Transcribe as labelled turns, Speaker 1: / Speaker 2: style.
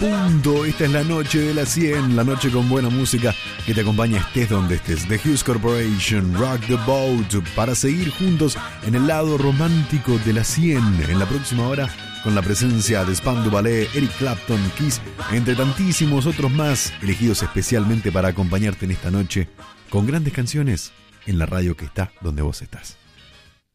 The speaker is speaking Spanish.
Speaker 1: punto. Esta es la noche de las 100, la noche con buena música que te acompaña estés donde estés. The Hughes Corporation, Rock the Boat, para seguir juntos en el lado romántico de las 100. En la próxima hora, con la presencia de Spandau Ballet, Eric Clapton, Kiss, entre tantísimos otros más, elegidos especialmente para acompañarte en esta noche con grandes canciones en la radio que está donde vos estás.